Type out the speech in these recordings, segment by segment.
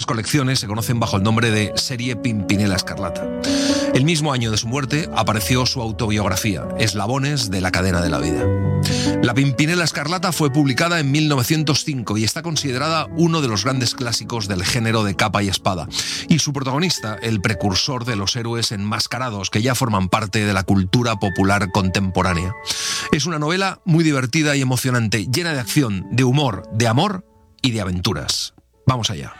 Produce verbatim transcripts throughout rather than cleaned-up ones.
colecciones se conocen bajo el nombre de Serie Pimpinela Escarlata. El mismo año de su muerte apareció su autobiografía, Eslabones de la cadena de la vida. La Pimpinela Escarlata fue publicada en mil novecientos cinco y está considerada uno de los grandes clásicos del género de capa y espada. Y su protagonista, el precursor de los héroes enmascarados que ya forman parte de la cultura popular contemporánea. Es una novela muy divertida y emocionante, llena de acción, de humor, de amor y de aventuras. Vamos allá.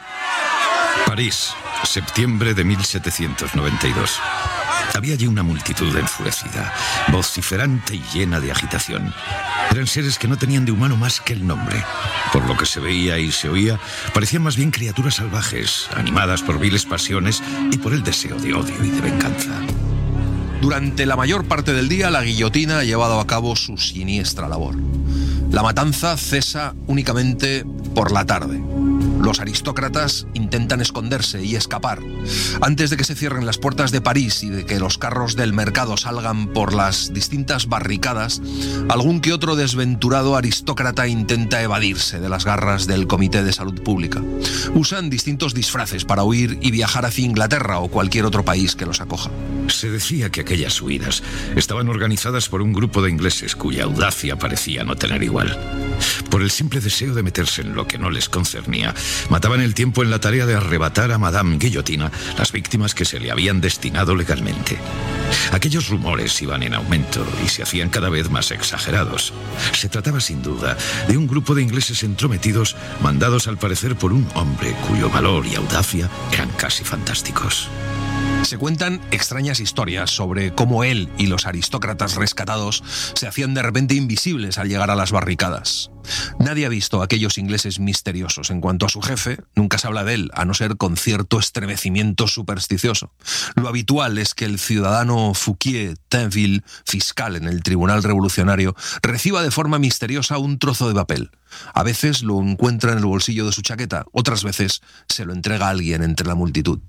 París, septiembre de mil setecientos noventa y dos. Había allí una multitud enfurecida, vociferante y llena de agitación. Eran seres que no tenían de humano más que el nombre. Por lo que se veía y se oía, parecían más bien criaturas salvajes, animadas por viles pasiones y por el deseo de odio y de venganza. Durante la mayor parte del día, la guillotina ha llevado a cabo su siniestra labor. La matanza cesa únicamente por la tarde. Los aristócratas intentan esconderse y escapar. Antes de que se cierren las puertas de París y de que los carros del mercado salgan por las distintas barricadas, algún que otro desventurado aristócrata intenta evadirse de las garras del Comité de Salud Pública. Usan distintos disfraces para huir y viajar hacia Inglaterra o cualquier otro país que los acoja. Se decía que aquellas huidas estaban organizadas por un grupo de ingleses cuya audacia parecía no tener igual. Por el simple deseo de meterse en lo que no les concernía, mataban el tiempo en la tarea de arrebatar a Madame Guillotina las víctimas que se le habían destinado legalmente. Aquellos rumores iban en aumento y se hacían cada vez más exagerados. Se trataba sin duda de un grupo de ingleses entrometidos, mandados al parecer por un hombre cuyo valor y audacia eran casi fantásticos. Se cuentan extrañas historias sobre cómo él y los aristócratas rescatados se hacían de repente invisibles al llegar a las barricadas. Nadie ha visto a aquellos ingleses misteriosos. En cuanto a su jefe, nunca se habla de él, a no ser con cierto estremecimiento supersticioso. Lo habitual es que el ciudadano Fouquier Tinville, fiscal en el Tribunal Revolucionario, reciba de forma misteriosa un trozo de papel. A veces lo encuentra en el bolsillo de su chaqueta, otras veces se lo entrega a alguien entre la multitud.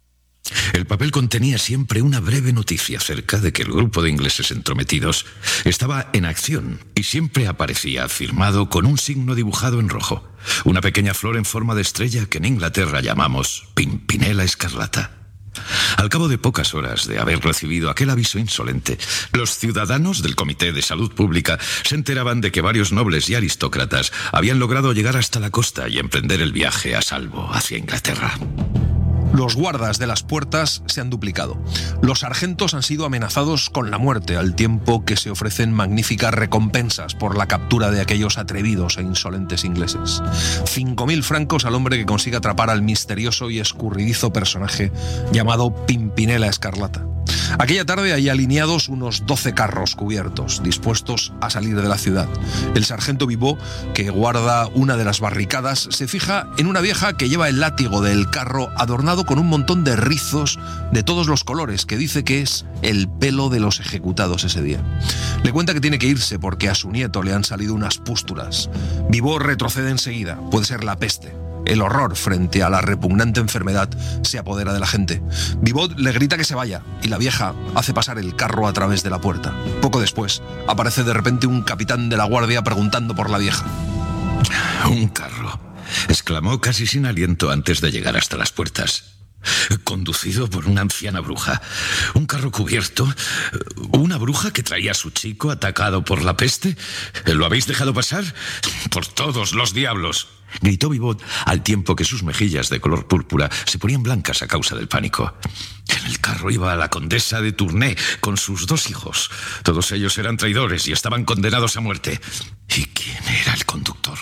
El papel contenía siempre una breve noticia acerca de que el grupo de ingleses entrometidos estaba en acción y siempre aparecía firmado con un signo dibujado en rojo, una pequeña flor en forma de estrella que en Inglaterra llamamos Pimpinela Escarlata. Al cabo de pocas horas de haber recibido aquel aviso insolente, los ciudadanos del Comité de Salud Pública se enteraban de que varios nobles y aristócratas habían logrado llegar hasta la costa y emprender el viaje a salvo hacia Inglaterra. Los guardas de las puertas se han duplicado. Los sargentos han sido amenazados con la muerte, al tiempo que se ofrecen magníficas recompensas por la captura de aquellos atrevidos e insolentes ingleses. Cinco mil francos al hombre que consiga atrapar al misterioso y escurridizo personaje llamado Pimpinela Escarlata. Aquella tarde hay alineados unos doce carros cubiertos, dispuestos a salir de la ciudad. El sargento Vivot, que guarda una de las barricadas, se fija en una vieja que lleva el látigo del carro adornado con un montón de rizos de todos los colores, que dice que es el pelo de los ejecutados ese día. Le cuenta que tiene que irse porque a su nieto le han salido unas pústulas. Vivot retrocede enseguida, puede ser la peste. El horror frente a la repugnante enfermedad se apodera de la gente. Vivot le grita que se vaya y la vieja hace pasar el carro a través de la puerta. Poco después, aparece de repente un capitán de la guardia preguntando por la vieja. «Un carro», exclamó casi sin aliento antes de llegar hasta las puertas. «Conducido por una anciana bruja. Un carro cubierto. Una bruja que traía a su chico atacado por la peste. ¿Lo habéis dejado pasar? Por todos los diablos», gritó Vivot al tiempo que sus mejillas de color púrpura se ponían blancas a causa del pánico. En el carro iba la condesa de Tournai con sus dos hijos. Todos ellos eran traidores y estaban condenados a muerte. ¿Y quién era el conductor?,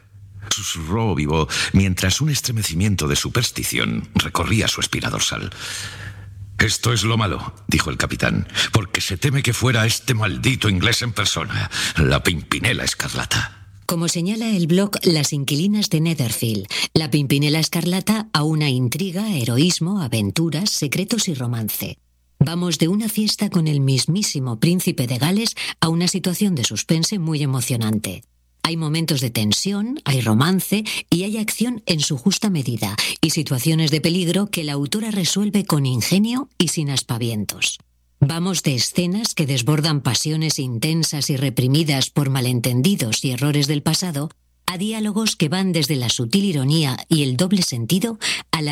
susurró Vivot mientras un estremecimiento de superstición recorría su espina dorsal. «Esto es lo malo», dijo el capitán, «porque se teme que fuera este maldito inglés en persona, la Pimpinela Escarlata». Como señala el blog Las Inquilinas de Netherfield, la Pimpinela Escarlata aúna intriga, heroísmo, aventuras, secretos y romance. Vamos de una fiesta con el mismísimo príncipe de Gales a una situación de suspense muy emocionante. Hay momentos de tensión, hay romance y hay acción en su justa medida y situaciones de peligro que la autora resuelve con ingenio y sin aspavientos. Vamos de escenas que desbordan pasiones intensas y reprimidas por malentendidos y errores del pasado a diálogos que van desde la sutil ironía y el doble sentido a la